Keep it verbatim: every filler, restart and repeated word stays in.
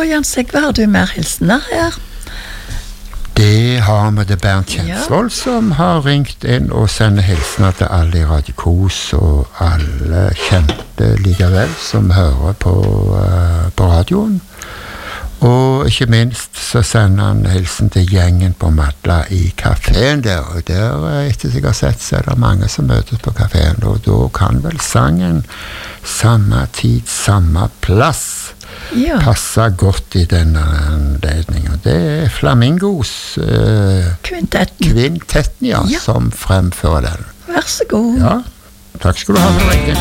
Jan Sigve, har du mer hilsener her? Det har vi det Bernt Kjensvold, ja. Som har ringt inn og sender hilsener til alle i Radio Kos og alle kjente likevel som hører på, uh, på radioen. Og ikke minst så sender han hilsen til gjengen på Madla i kaféen der, og der, etter jeg har sett, så er det mange som møtes på kaféen, og da kan vel sangen samme tid, samme plass ja. Passer godt i denne anledningen. Det er Flamingos uh, Kvintetten, Kvintetten ja, ja. Som fremfører den. Vær så god. Ja, takk skal du ha for det.